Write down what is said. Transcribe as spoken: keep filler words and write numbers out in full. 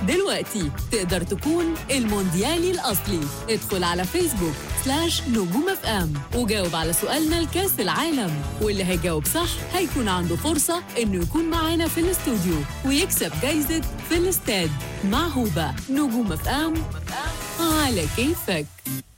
دلوقتي تقدر تكون المونديالي الأصلي. ادخل على فيسبوك سلاش نجوم اف ام وجاوب على سؤالنا لكاس العالم، واللي هيجاوب صح هيكون عنده فرصة إنه يكون معانا في الاستوديو ويكسب جايزة في الاستاد مع هوبا. نجوم اف ام على كيفك.